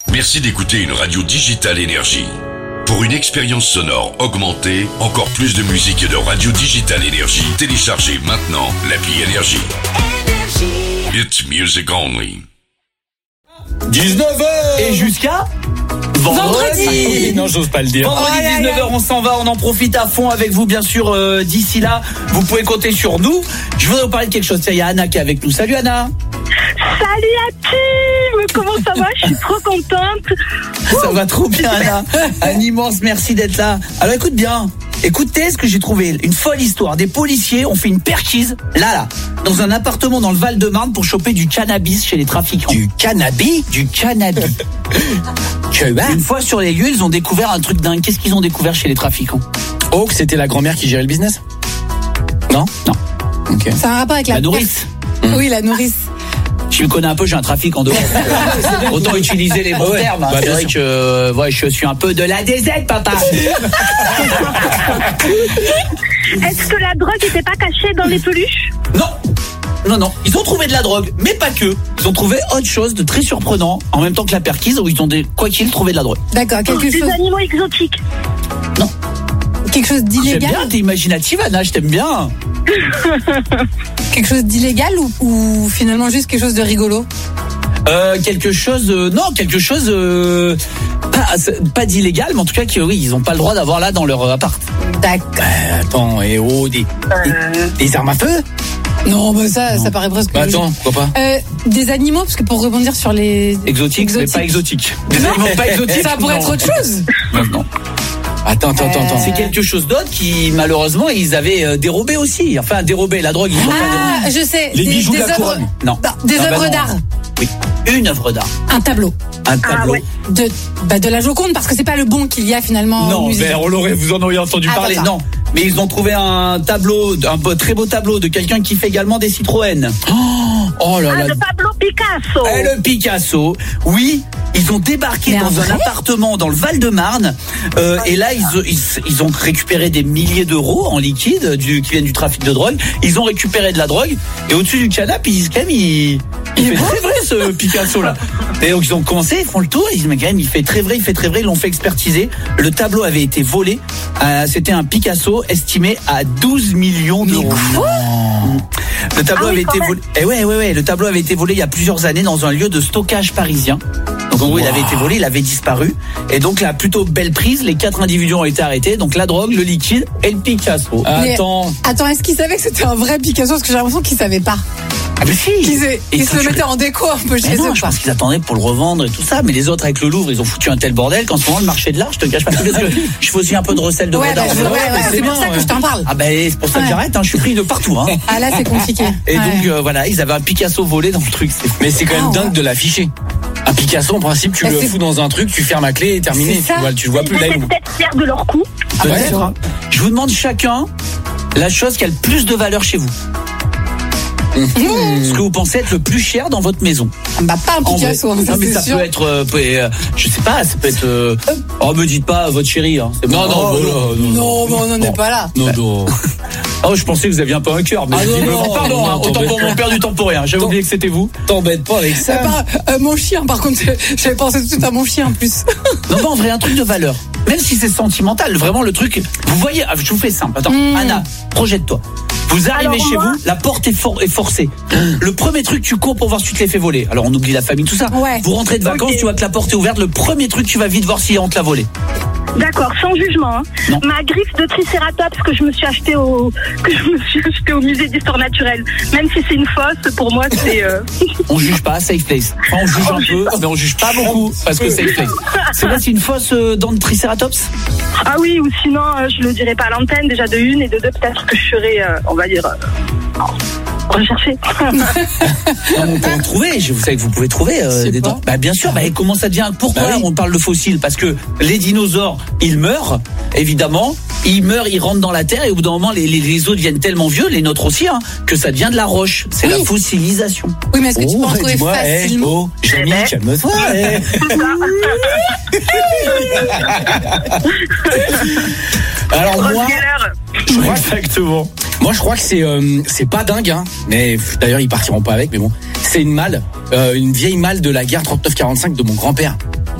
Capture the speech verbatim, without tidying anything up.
Merci d'écouter une radio digitale Énergie. Pour une expérience sonore augmentée, encore plus de musique et de radio digitale Énergie, téléchargez maintenant l'appli Énergie. It's music only. dix-neuf heures Et jusqu'à Vendredi. Non, j'ose pas le dire. Vendredi Oh, dix-neuf heures, on s'en va, on en profite à fond avec vous, bien sûr. Euh, d'ici là, vous pouvez compter sur nous. Je voudrais vous parler de quelque chose. Tiens, il y a Anna qui est avec nous. Salut Anna. Salut la team, comment ça va? Je suis trop contente. Ça va trop bien Anna. Un immense merci d'être là. Alors écoute bien. Écoutez ce que j'ai trouvé, une folle histoire. Des policiers ont fait une perquise, là, là, dans un appartement dans le Val-de-Marne pour choper du cannabis chez les trafiquants. Du cannabis? Du cannabis. Que bah? Une fois sur les lieux, ils ont découvert un truc dingue. Qu'est-ce qu'ils ont découvert chez les trafiquants? Oh, que c'était la grand-mère qui gérait le business? Non, non. Ok. C'est un rapport avec la... La nourrice. Mmh. Oui, la nourrice. Je me connais un peu, j'ai un trafic en dehors. Autant utiliser les bons ouais. termes. Hein. Bah, C'est vrai sûr. que euh, ouais, je suis un peu de la D Z, papa. Est-ce que la drogue n'était pas cachée dans les peluches? Non. Non, non, ils ont trouvé de la drogue, mais pas que. Ils ont trouvé autre chose de très surprenant, en même temps que la perquise, où ils ont, des, quoi qu'il, trouvé de la drogue. D'accord, quelque Des chose, animaux exotiques. Non. quelque chose J'aime d'illégal. bien, t'es imaginative, Anna, je t'aime bien. Quelque chose d'illégal ou, ou finalement juste quelque chose de rigolo? Euh, quelque chose, euh, non, quelque chose, euh, pas, pas d'illégal, mais en tout cas, qui, oui, ils ont pas le droit d'avoir là dans leur euh, appart. D'accord. Euh, attends, et oh, des, des, des armes à feu? Non, bah ça, ça paraît presque. Bah, attends, pourquoi pas? Euh, des animaux, parce que pour rebondir sur les. Exotique, mais pas exotique. Des animaux pas exotiques. Ça pourrait non. être autre chose. Non, non. Attends, attends, attends, attends. C'est quelque chose d'autre qui, malheureusement, ils avaient euh, dérobé aussi. Enfin, dérobé la drogue, ils ont pas Ah, je sais. Les des, bijoux des de la œuvres- couronne. Non. Non, des Ah, bah œuvres non. d'art. Oui, une œuvre d'art. Un tableau. Un tableau. ouais. De, bah, de la Joconde, parce que c'est pas le bon qu'il y a finalement au Non, musée. mais on l'aurait, vous en auriez entendu Ah, parler. d'accord. Non, mais ils ont trouvé un tableau, un beau- très beau tableau de quelqu'un qui fait également des Citroën. Oh là Ah, là. de Pablo Picasso. Et le Picasso, oui, ils ont débarqué Mais dans un un vrai appartement dans le Val-de-Marne euh, et là ils, ils, ils ont récupéré des milliers d'euros en liquide du, qui viennent du trafic de drogue. Ils ont récupéré de la drogue et au-dessus du canapé ils disent quand même il, il fait très vrai ce Picasso là. Et donc ils ont commencé, ils font le tour, ils disent mais quand même il fait très vrai, il fait très vrai, ils l'ont fait expertiser. Le tableau avait été volé, euh, c'était un Picasso estimé à douze millions d'euros. Le tableau Ah oui, avait quand été même. volé. Eh ouais, ouais, ouais. Le tableau avait été volé il y a plusieurs années dans un lieu de stockage parisien. Donc en gros, il avait été volé, il avait disparu. Et donc la plutôt belle prise, les quatre individus ont été arrêtés. Donc la drogue, le liquide et le Picasso. Mais- Attends. Attends, est-ce qu'ils savaient que c'était un vrai Picasso? Parce que j'ai l'impression qu'ils savaient pas. Ah mais si. Qu'ils Et ils quand se le tu- mettaient en déco un peu Mais chez non, eux. je pense qu'ils attendaient pour le revendre et tout ça. Mais les autres avec le Louvre, ils ont foutu un tel bordel qu'en ce moment le marché de l'art, je te cache pas. Parce que je fais aussi un peu de recel de Ouais, bah, d'art. je- ouais, ouais, mais c'est c'est pour bien, ça que ouais. je t'en parle. Ah ben c'est pour ça que Ouais. j'arrête. Hein. Je suis pris de partout. Hein. Ah là, c'est compliqué. Et Ouais. donc euh, voilà, ils avaient un Picasso volé dans le truc. C'est fou. Mais c'est quand même Ah, dingue ouais. de l'afficher. Un Picasso, en principe, tu Bah, le c'est- fous dans un truc, tu fermes la clé et terminé. C'est Tu ça. vois, tu le vois Ils plus là. étaient il- peut-être fiers de leur coup. Ah, bah, Peut-être, sûr. hein. Je vous demande chacun la chose qui a le plus de valeur chez vous. Ce que vous pensez être le plus cher dans votre maison. Bah, pas un En vrai. Picasso, hein, ça, Non, mais c'est ça sûr. peut être, euh, peut- euh, je sais pas, ça peut être. euh, oh, me dites pas votre chérie. Hein. C'est Non, bon. non, Oh, voilà, non, Non, mais on n'en est pas là. Non, non. Oh, je pensais que vous aviez un peu un cœur, mais Ah, je dis, non, mais non, pardon, non, hein, autant t'embête pour mon père du temps pour rien. J'avais T'en- oublié que c'était vous. T'embête pas avec Euh, ça. par- euh, mon chien, par contre, j'avais pensé tout de suite à mon chien en plus. Non, non, en vrai, un truc de valeur. Même si c'est sentimental, vraiment le truc. Vous voyez, ah, je vous fais simple. Attends, Mm. Anna, projette-toi. Vous arrivez Alors, chez moi- vous, la porte est, for- est forcée. Le premier truc, tu cours pour voir si tu te l'es fait voler. Alors on oublie la famille, tout ça. Ouais. Vous rentrez de vacances, Ok. tu vois que la porte est ouverte. Le premier truc, tu vas vite voir si on te l'a volé. D'accord, sans jugement. Hein. Non. Ma griffe de Triceratops que je me suis achetée au que je me suis achetée au musée d'histoire naturelle. Même si c'est une fosse, pour moi c'est. Euh... On juge pas, safe place. Enfin, on juge un peu, mais on juge pas beaucoup parce que safe place. C'est là, c'est une fosse euh, dans le Triceratops. Ah oui, ou sinon euh, je le dirais pas à l'antenne déjà de une et de deux peut-être que je serais, euh, on va dire, euh, recherchée. On peut en trouver. Je- Vous savez que vous pouvez trouver euh, Je sais des pas. dents. Bah bien sûr. Bah et comment ça devient? Pourquoi Bah oui. on parle de fossiles? Parce que les dinosaures, ils meurent, évidemment. Ils meurent, ils rentrent dans la terre et au bout d'un moment, les, les, les os deviennent tellement vieux, les nôtres aussi, hein, que ça devient de la roche. C'est Oui. la fossilisation. Oui, mais est-ce que tu peux en trouver dis-moi, eh, facilement? oh, Jamie, Eh ben. calme-toi. eh. Alors moi, Rose-Geller. je crois, Exactement. moi je crois que c'est euh, c'est pas dingue, hein. Mais pff, d'ailleurs ils partiront pas avec, mais bon, c'est une malle, euh, une vieille malle de la guerre trente-neuf quarante-cinq de mon grand-père.